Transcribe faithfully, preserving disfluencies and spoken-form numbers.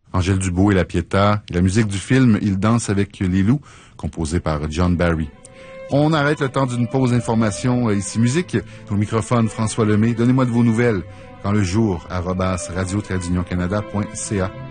Angèle Dubois et la Pietà, et la musique du film Il danse avec les loups, composé par John Barry. On arrête le temps d'une pause d'information ici musique. Au microphone, François Lemay. Donnez-moi de vos nouvelles quand le jour, arobase radio trait d'union canada point c a.